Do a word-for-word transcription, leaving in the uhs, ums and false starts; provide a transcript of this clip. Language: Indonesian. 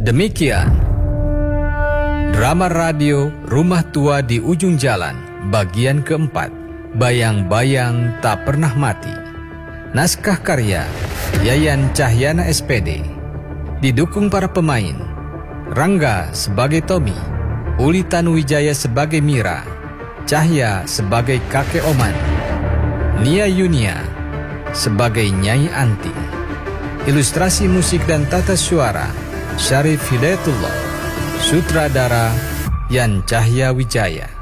Demikian drama radio Rumah Tua di Ujung Jalan bagian keempat, Bayang-Bayang Tak Pernah Mati. Naskah karya Yayan Cahyana S P D. Didukung para pemain: Rangga sebagai Tommy, Uli Tanuwijaya sebagai Mira, Cahya sebagai kakek Oman, Nia Yunia sebagai Nyai Anti. Ilustrasi musik dan tata suara Syarif Hidayatullah. Sutradara Yan Cahya Wijaya.